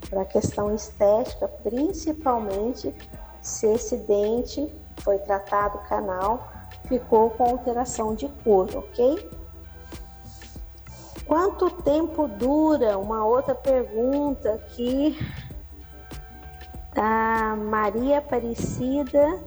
para a questão estética, principalmente se esse dente foi tratado canal, ficou com alteração de cor, ok? Quanto tempo dura? Uma outra pergunta aqui da Maria Aparecida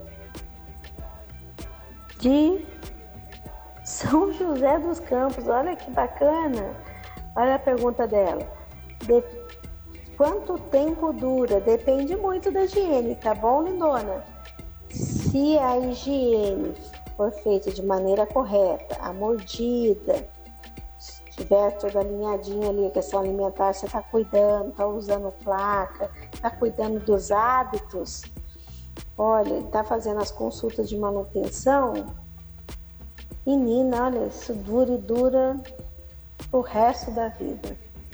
de São José dos Campos. Olha que bacana. Olha a pergunta dela. Quanto tempo dura? Depende muito da higiene, tá bom, lindona? Se a higiene for feita de maneira correta, a mordida, tiver toda alinhadinha ali, a questão alimentar, você tá cuidando, tá usando placa, tá cuidando dos hábitos, olha, tá fazendo as consultas de manutenção, menina, olha, isso dura e dura o resto da vida.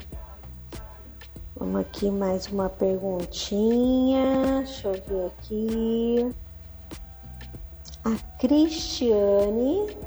Vamos aqui mais uma perguntinha, deixa eu ver aqui. A Cristiane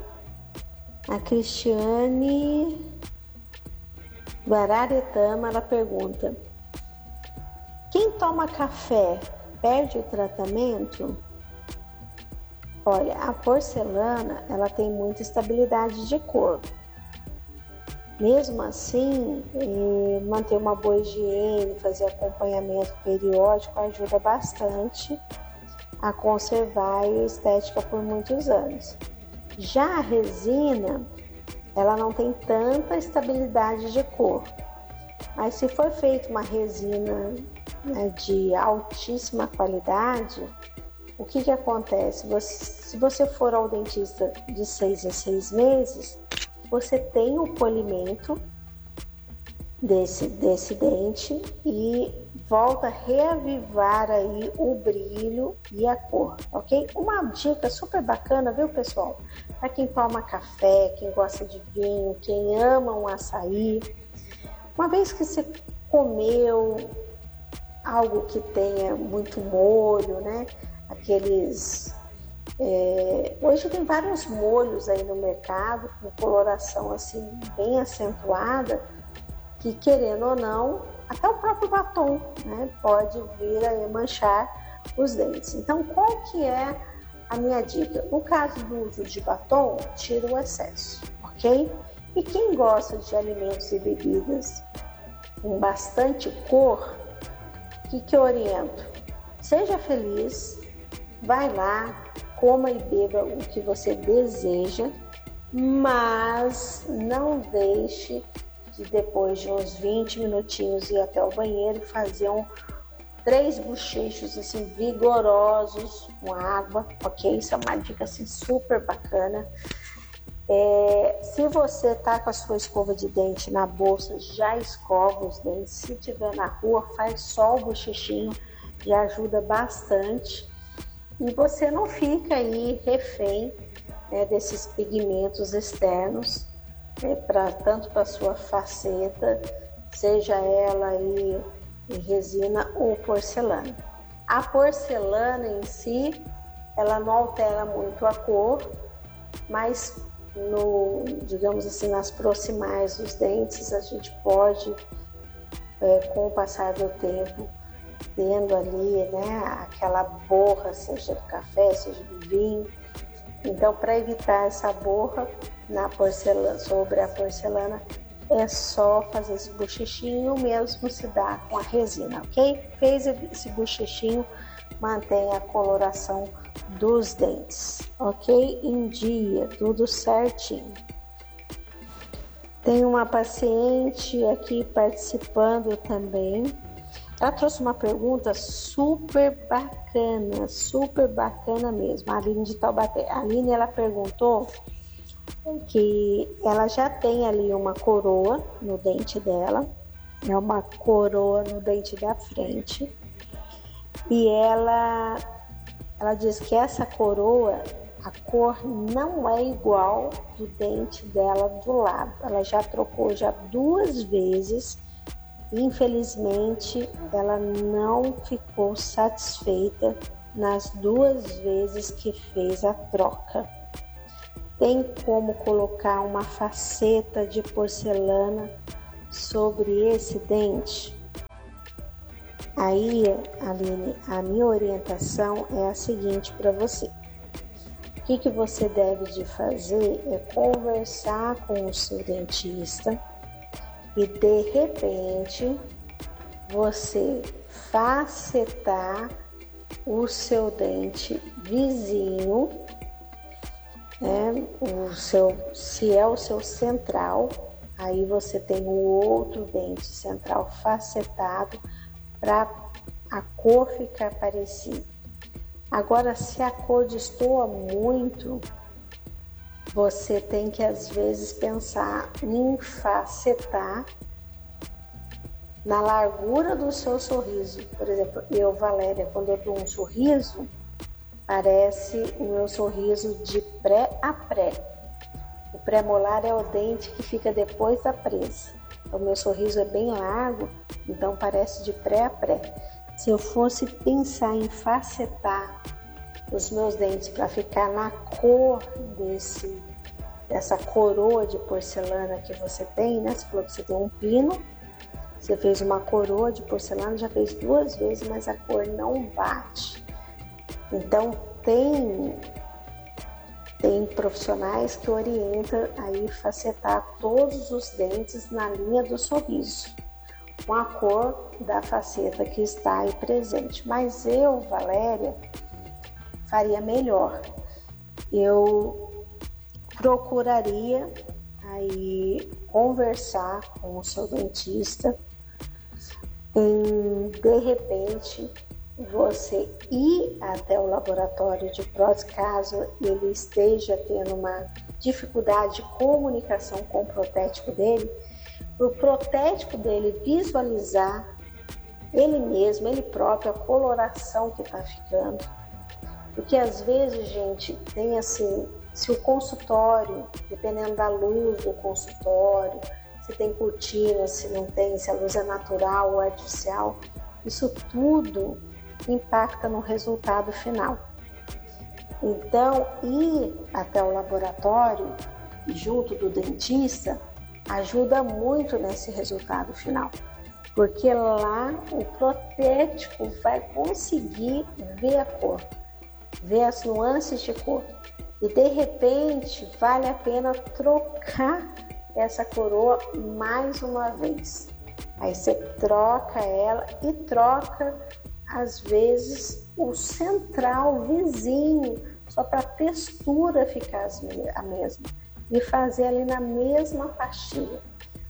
Guararetama, ela pergunta: quem toma café perde o tratamento? Olha, a porcelana, ela tem muita estabilidade de cor. Mesmo assim, manter uma boa higiene, fazer acompanhamento periódico ajuda bastante a conservar a estética por muitos anos. Já a resina, ela não tem tanta estabilidade de cor, mas se for feita uma resina, né, de altíssima qualidade, o que acontece? Se você for ao dentista de 6 em 6 meses, você tem o polimento desse dente e volta a reavivar aí o brilho e a cor, ok? Uma dica super bacana, viu, pessoal? Para quem toma café, quem gosta de vinho, quem ama um açaí, uma vez que você comeu algo que tenha muito molho, né? Aqueles... hoje tem vários molhos aí no mercado, com coloração assim bem acentuada, que querendo ou não, até o próprio batom, né, pode vir a manchar os dentes. Então, qual que é a minha dica? No caso do uso de batom, tira o excesso, ok? E quem gosta de alimentos e bebidas com bastante cor, o que eu oriento? Seja feliz, vai lá, coma e beba o que você deseja, mas não deixe de, depois de uns 20 minutinhos, ir até o banheiro e fazer 3 bochechos assim vigorosos com água, ok? Isso é uma dica assim super bacana. Se você tá com a sua escova de dente na bolsa, já escova os dentes. Se tiver na rua, faz só o bochechinho, já ajuda bastante. E você não fica aí refém, né, desses pigmentos externos, tanto para sua faceta, seja ela aí em resina ou porcelana. A porcelana em si, ela não altera muito a cor, mas digamos assim, nas proximais dos dentes, a gente pode, com o passar do tempo, tendo ali, né, aquela borra, seja do café, seja do vinho. Então, para evitar essa borra sobre a porcelana, é só fazer esse bochechinho, mesmo se dá com a resina, ok? Fez esse bochechinho, mantém a coloração dos dentes, ok? Em dia, tudo certinho. Tem uma paciente aqui participando também. Ela trouxe uma pergunta super bacana mesmo. A Aline de Taubaté. A Aline, ela perguntou que ela já tem ali uma coroa no dente dela, é uma coroa no dente da frente, e ela diz que essa coroa, a cor não é igual do dente dela do lado. Ela já trocou 2 vezes. Infelizmente, ela não ficou satisfeita nas 2 vezes que fez a troca. Tem como colocar uma faceta de porcelana sobre esse dente? Aí, Aline, a minha orientação é a seguinte para você. O que você deve de fazer é conversar com o seu dentista e, de repente, você facetar o seu dente vizinho, né? Se é o seu central, aí você tem o outro dente central facetado para a cor ficar parecida. Agora, se a cor destoa muito, você tem que às vezes pensar em facetar na largura do seu sorriso. Por exemplo, eu, Valéria, quando eu dou um sorriso, parece o meu sorriso de pré a pré. O pré-molar é o dente que fica depois da presa. O meu sorriso é bem largo, então parece de pré a pré. Se eu fosse pensar em facetar os meus dentes para ficar na cor dessa coroa de porcelana que você tem, né? Você falou que você tem um pino, você fez uma coroa de porcelana, já fez 2 vezes, mas a cor não bate. Então tem profissionais que orientam aí facetar todos os dentes na linha do sorriso, com a cor da faceta que está aí presente. Mas eu, Valéria, faria melhor. Eu procuraria aí conversar com o seu dentista em, de repente, você ir até o laboratório de prótese, caso ele esteja tendo uma dificuldade de comunicação com o protético dele, o protético dele visualizar ele mesmo, ele próprio, a coloração que está ficando. Porque às vezes, gente, tem assim, se o consultório, dependendo da luz do consultório, se tem cortina, se não tem, se a luz é natural ou artificial, isso tudo impacta no resultado final. Então, ir até o laboratório junto do dentista ajuda muito nesse resultado final, porque lá o protético vai conseguir ver a cor, ver as nuances de cor, e de repente vale a pena trocar essa coroa mais uma vez. Aí você troca ela e troca às vezes o central vizinho, só para a textura ficar a mesma, e fazer ali na mesma pastilha.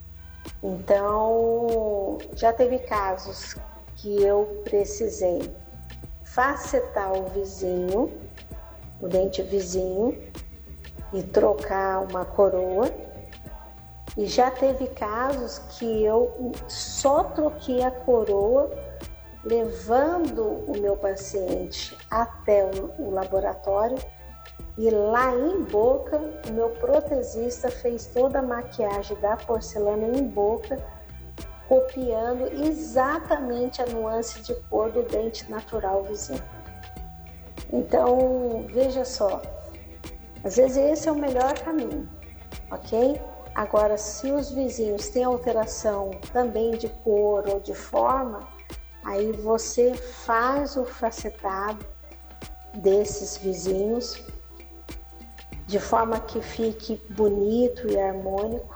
Então, já teve casos que eu precisei facetar o vizinho, o dente vizinho, e trocar uma coroa. E já teve casos que eu só troquei a coroa levando o meu paciente até o laboratório, e lá em boca o meu protesista fez toda a maquiagem da porcelana em boca, copiando exatamente a nuance de cor do dente natural vizinho. Então, veja só, às vezes esse é o melhor caminho, ok? Agora, se os vizinhos têm alteração também de cor ou de forma, aí você faz o facetado desses vizinhos de forma que fique bonito e harmônico.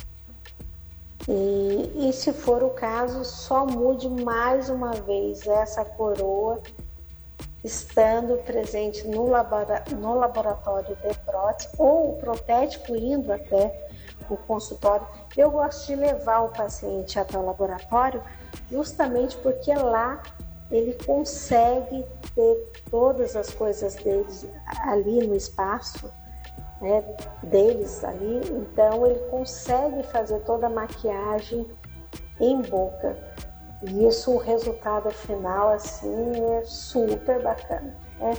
E se for o caso, só mude mais uma vez essa coroa, estando presente no laboratório de prótese, ou o protético indo até o consultório. Eu gosto de levar o paciente até o laboratório justamente porque lá ele consegue ter todas as coisas deles ali no espaço, né, deles ali, então ele consegue fazer toda a maquiagem em boca. E isso, o resultado final, assim, é super bacana,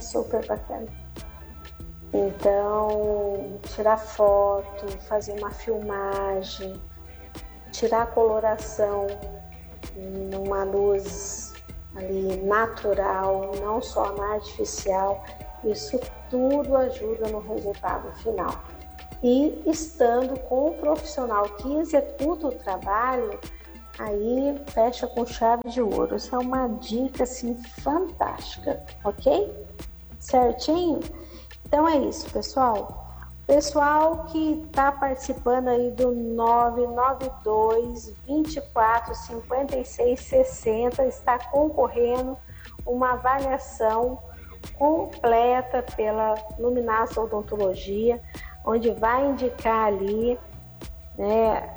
Então, tirar foto, fazer uma filmagem, tirar a coloração numa luz ali natural, não só na artificial, isso tudo ajuda no resultado final. E estando com o profissional que executa o trabalho, aí fecha com chave de ouro. Isso é uma dica assim fantástica, ok? Certinho? Então é isso, pessoal. Pessoal que está participando aí do 992 24 56 60 está concorrendo uma avaliação completa pela Luminasso Odontologia, onde vai indicar ali, né,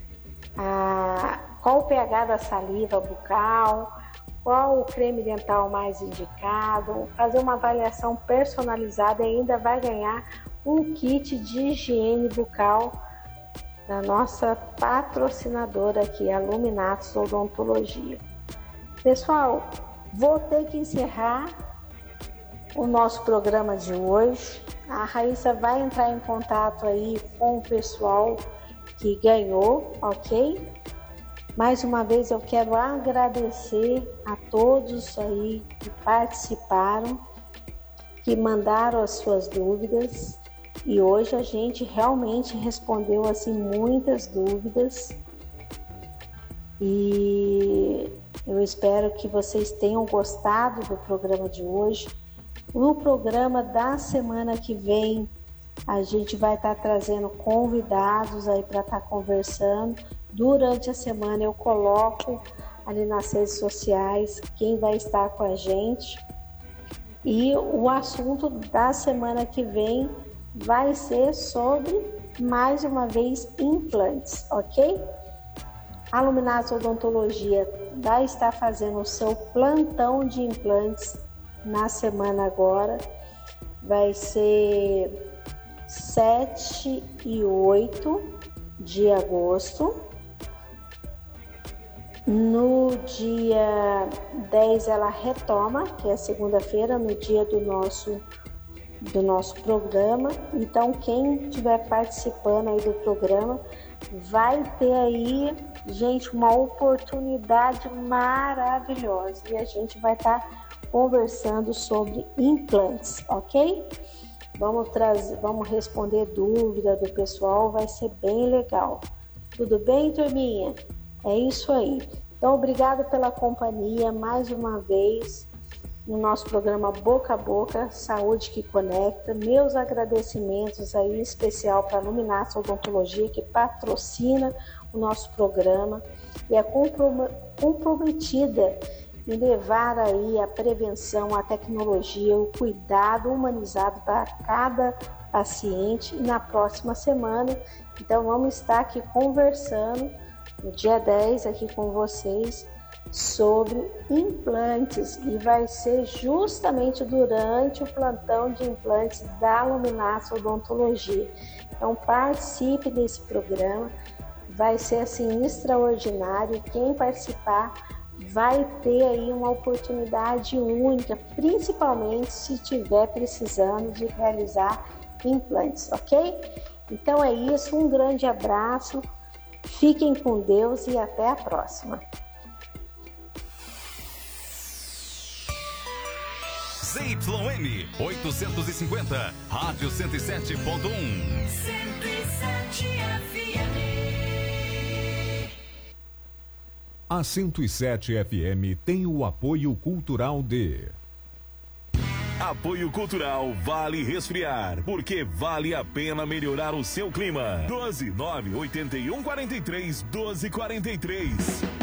qual o pH da saliva bucal, qual o creme dental mais indicado, fazer uma avaliação personalizada e ainda vai ganhar um kit de higiene bucal da nossa patrocinadora aqui, a Luminasso Odontologia. Pessoal, vou ter que encerrar o nosso programa de hoje. A Raíssa vai entrar em contato aí com o pessoal que ganhou, ok? Mais uma vez eu quero agradecer a todos aí que participaram, que mandaram as suas dúvidas, e hoje a gente realmente respondeu assim muitas dúvidas, e eu espero que vocês tenham gostado do programa de hoje. No programa da semana que vem, a gente vai estar trazendo convidados aí para estar conversando. Durante a semana eu coloco ali nas redes sociais quem vai estar com a gente. E o assunto da semana que vem vai ser sobre, mais uma vez, implantes, ok? A Luminasso Odontologia vai estar fazendo o seu plantão de implantes na semana agora. Vai ser 7 e 8 de agosto. No dia 10 ela retoma, que é segunda-feira, no dia do nosso programa. Então quem estiver participando aí do programa vai ter aí, gente, uma oportunidade maravilhosa, e a gente vai estar conversando sobre implantes, ok? Vamos responder dúvida do pessoal, vai ser bem legal. Tudo bem, turminha? É isso aí. Então, obrigado pela companhia mais uma vez no nosso programa Boca a Boca, Saúde que Conecta. Meus agradecimentos aí especial para a Luminasso Odontologia, que patrocina o nosso programa e é comprometida em levar aí a prevenção, a tecnologia, o cuidado humanizado para cada paciente. E na próxima semana, então, vamos estar aqui conversando no dia 10 aqui com vocês sobre implantes, e vai ser justamente durante o plantão de implantes da Luminasso Odontologia. Então participe desse programa, vai ser assim extraordinário. Quem participar vai ter aí uma oportunidade única, principalmente se estiver precisando de realizar implantes, ok? Então é isso, um grande abraço, fiquem com Deus e até a próxima. ZYN 850, Rádio 107.1. 107 FM. A 107 FM tem o apoio cultural de... Apoio Cultural Vale Resfriar, porque vale a pena melhorar o seu clima. 12981431243.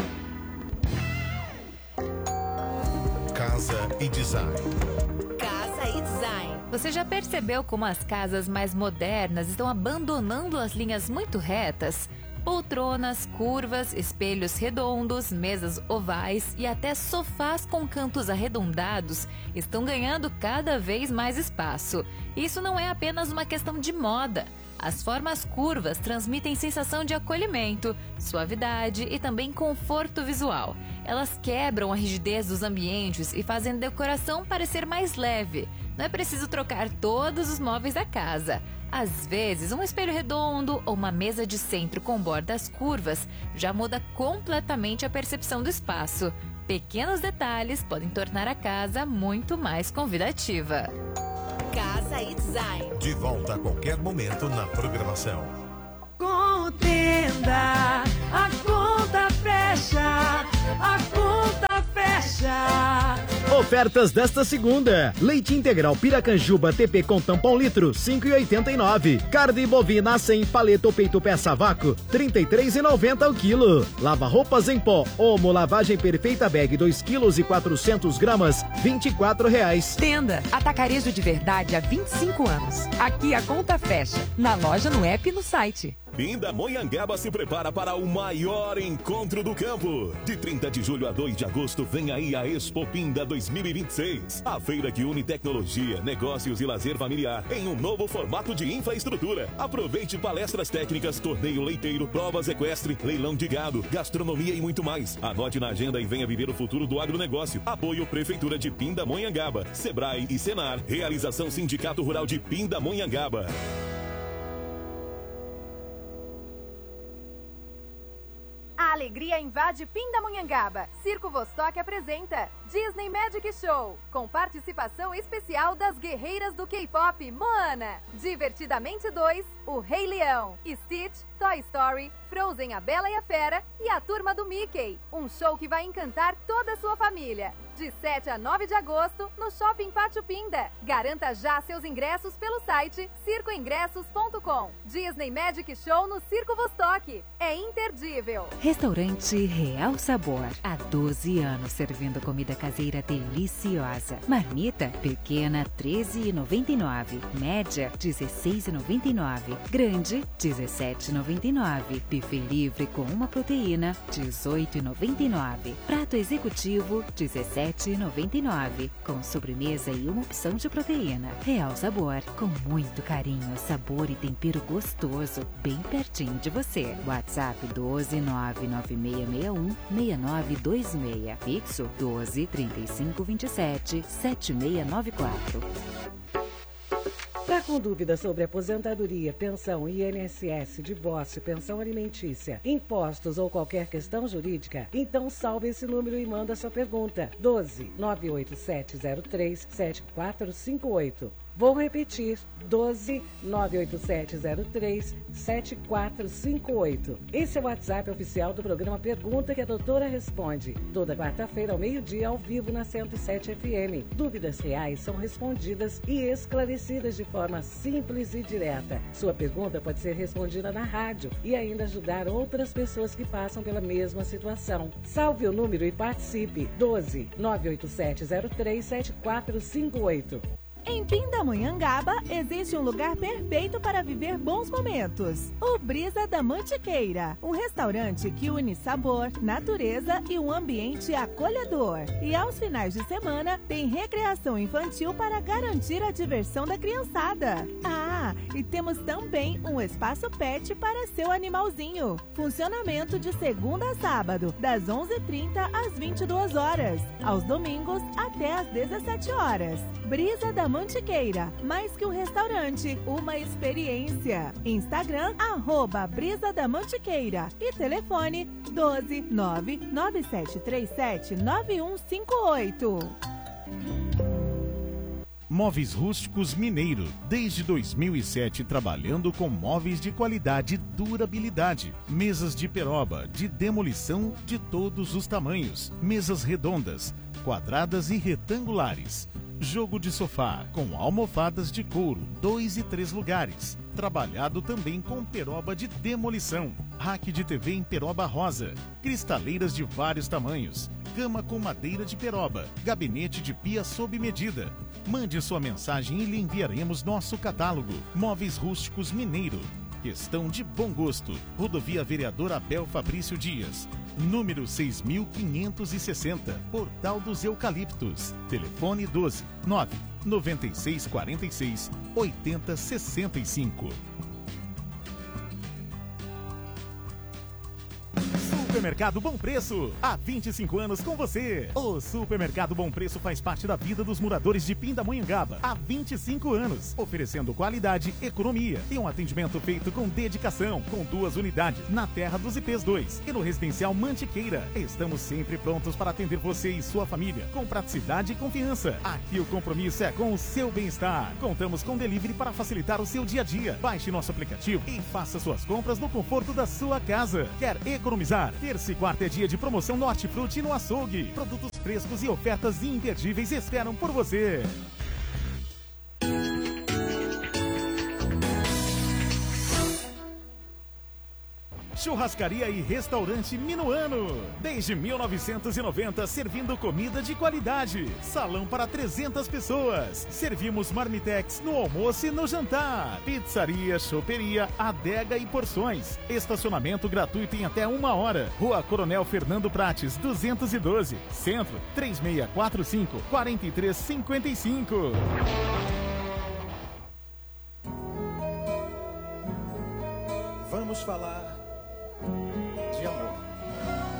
Casa e Design. Casa e Design. Você já percebeu como as casas mais modernas estão abandonando as linhas muito retas? Poltronas, curvas, espelhos redondos, mesas ovais e até sofás com cantos arredondados estão ganhando cada vez mais espaço. Isso não é apenas uma questão de moda. As formas curvas transmitem sensação de acolhimento, suavidade e também conforto visual. Elas quebram a rigidez dos ambientes e fazem a decoração parecer mais leve. Não é preciso trocar todos os móveis da casa. Às vezes, um espelho redondo ou uma mesa de centro com bordas curvas já muda completamente a percepção do espaço. Pequenos detalhes podem tornar a casa muito mais convidativa. Casa e Design. De volta a qualquer momento na programação. Contenda, a conta fecha. ofertas desta segunda. Leite integral Piracanjuba TP com tampão litro, 5,89. Carne bovina sem paleta ou peito peça a vácuo, 33,90 o quilo. Lava roupas em pó Omo lavagem perfeita bag 2 quilos e 400 gramas, R$24. Tenda Atacarejo de Verdade há 25 anos. Aqui a conta fecha. Na loja, no app e no site. Pindamonhangaba se prepara para o maior encontro do campo. De 30 de julho a 2 de agosto vem aí a Expo Pinda 2026. A feira que une tecnologia, negócios e lazer familiar em um novo formato de infraestrutura. Aproveite palestras técnicas, torneio leiteiro, provas equestre, leilão de gado, gastronomia e muito mais. Anote na agenda e venha viver o futuro do agronegócio. Apoio Prefeitura de Pindamonhangaba, Sebrae e Senar. Realização Sindicato Rural de Pindamonhangaba. A alegria invade Pindamonhangaba. Circo Vostok apresenta Disney Magic Show, com participação especial das guerreiras do K-pop Moana, Divertidamente 2, O Rei Leão, Stitch, Toy Story, Frozen, A Bela e a Fera e a Turma do Mickey. Um show que vai encantar toda a sua família. De 7 a 9 de agosto, no Shopping Pátio Pinda. Garanta já seus ingressos pelo site circoingressos.com. Disney Magic Show no Circo Vostok. É imperdível. Restaurante Real Sabor. Há 12 anos servindo comida caseira deliciosa. Marmita pequena, R$13,99. Média, R$16,99. Grande, R$17,99. Buffet livre com uma proteína, R$18,99. Prato executivo, R$17,99. Com sobremesa e uma opção de proteína. Real Sabor, com muito carinho, sabor e tempero gostoso, bem pertinho de você. WhatsApp 12996616926. Fixo 1235277694. Tá com dúvida sobre aposentadoria, pensão, INSS, divórcio, pensão alimentícia, impostos ou qualquer questão jurídica? Então salve esse número e manda sua pergunta. 12-98703-7458. Vou repetir, 12-98703-7458. Esse é o WhatsApp oficial do programa Pergunta que a Doutora Responde. Toda quarta-feira ao meio-dia, ao vivo na 107 FM. Dúvidas reais são respondidas e esclarecidas de forma simples e direta. Sua pergunta pode ser respondida na rádio e ainda ajudar outras pessoas que passam pela mesma situação. Salve o número e participe. 12-98703-7458. Em Pindamonhangaba, existe um lugar perfeito para viver bons momentos. O Brisa da Mantiqueira, um restaurante que une sabor, natureza e um ambiente acolhedor. E aos finais de semana, tem recreação infantil para garantir a diversão da criançada. Ah, e temos também um espaço pet para seu animalzinho. Funcionamento de segunda a sábado, das 11h30 às 22 horas. Aos domingos, até às 17 horas. Brisa da Mantiqueira, mais que um restaurante, uma experiência. Instagram, @Brisa da Mantiqueira e telefone 12-99737-9158. Móveis Rústicos Mineiro, desde 2007 trabalhando com móveis de qualidade e durabilidade. Mesas de peroba, de demolição de todos os tamanhos. Mesas redondas, quadradas e retangulares. Jogo de sofá com almofadas de couro, 2 e 3 lugares. Trabalhado também com peroba de demolição. Rack de TV em peroba rosa. Cristaleiras de vários tamanhos. Cama com madeira de peroba. Gabinete de pia sob medida. Mande sua mensagem e lhe enviaremos nosso catálogo. Móveis Rústicos Mineiro. Questão de bom gosto. Rodovia Vereador Abel Fabrício Dias. Número 6560, Portal dos Eucaliptos. Telefone 12-99646-8065. Supermercado Bom Preço, há 25 anos com você. O Supermercado Bom Preço faz parte da vida dos moradores de Pindamonhangaba há 25 anos, oferecendo qualidade, economia e um atendimento feito com dedicação, com 2 unidades na Terra dos IPs 2 e no Residencial Mantiqueira. Estamos sempre prontos para atender você e sua família, com praticidade e confiança. Aqui o compromisso é com o seu bem-estar. Contamos com delivery para facilitar o seu dia a dia. Baixe nosso aplicativo e faça suas compras no conforto da sua casa. Quer economizar? Terça e quarta é dia de promoção no Hortifruti no açougue. Produtos frescos e ofertas imperdíveis esperam por você. Churrascaria e restaurante Minuano. Desde 1990, servindo comida de qualidade. Salão para 300 pessoas. Servimos marmitex no almoço e no jantar. Pizzaria, choperia, adega e porções. Estacionamento gratuito em até 1 hora. Rua Coronel Fernando Prates, 212. Centro, 3645-4355. Vamos falar